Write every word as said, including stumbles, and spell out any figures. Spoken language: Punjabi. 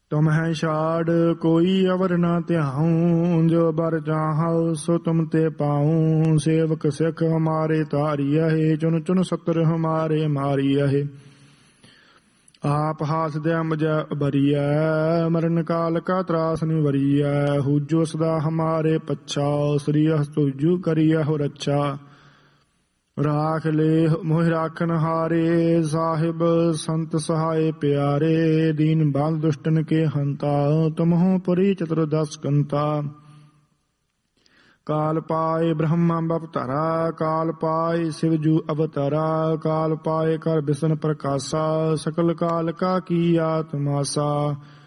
ਤੁਮਹਿ ਛਾੜ ਕੋਈ ਅਵਰ ਨਾ ਧਿਆਉ, ਜੋ ਬਰ ਚਾਹਉ ਸੋ ਤੁਮ ਤੇ ਪਾਉ। ਸੇਵਕ ਸਿੱਖ ਹਮਾਰੇ ਤਾਰੀਐ, ਚੁਨ ਚੁਨ ਸਤਰ ਹਮਾਰੇ ਮਾਰੀਐ। ਆਪ ਹਾਸਦਿਆ ਮਜੈ ਬਰੀਐ, ਮਰਨ ਕਾਲ ਕਾ ਤਰਾਸ ਨਿਵਰੀਐ। ਹੂਜੋ ਸਦਾ ਹਮਾਰੇ ਪੱਛਾ, ਸ੍ਰੀ ਹਰਿ ਤੁਜੁ ਕਰੀਐ ਹੋ ਰੱਛਾ। ਰਾਖ ਲੇ ਮੋਹਿ ਰਾਖਨ ਹਾਰੇ, ਸਾਹਿਬ ਸੰਤ ਸਹਾਏ ਪਿਆਰੇ। ਦੀਨ ਬੰਧ ਦੁਸ਼ਟਨ ਕੇ ਹੰਤਾ, ਤੁਮਹੁ ਪੁਰੀ ਚਤੁਰਦਸ ਕੰਤਾ। ਕਾਲ ਪਾਏ ਬ੍ਰਹਮਾ ਬਪਤਰਾ, ਕਾਲ ਪਾਏ ਸਿਵਜੂ ਅਵਤਾਰਾ। ਕਾਲ ਪਾਏ ਕਰ ਬਿਸ਼ਨ ਪ੍ਰਕਾਸ਼ਾ, ਸਕਲ ਕਾਲ ਕਾ ਕੀਆ ਤਮਾਸਾ।